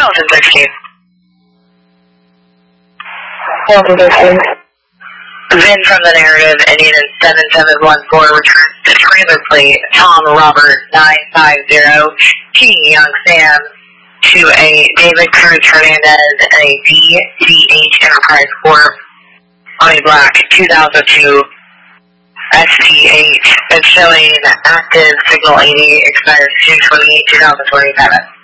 2016. 2016. VIN from the narrative ending in 7714 returns to trailer plate Tom Robert 950 T Young Sam to a David Cruz Hernandez and a DCH Enterprise Corp on a black 2002 ST8 and showing active signal 80 expires June 28, 2027.